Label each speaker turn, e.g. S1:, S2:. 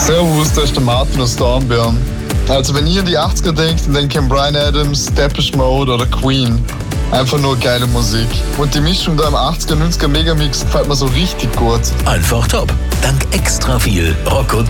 S1: Servus, da ist der Martin aus Dornbirn. Also wenn ihr an die 80er denkt, dann denkt ihr an Bryan Adams, Depeche Mode oder Queen. Einfach nur geile Musik. Und die Mischung da im 80er, 90er Megamix gefällt mir so richtig gut.
S2: Einfach top. Dank extra viel Rock und